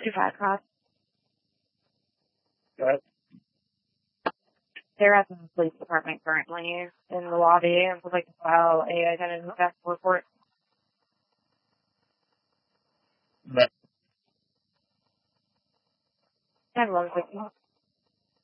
Too bad, Ross. What? They're at the police department currently in the lobby and would like to file a identity theft report. But I have one quick.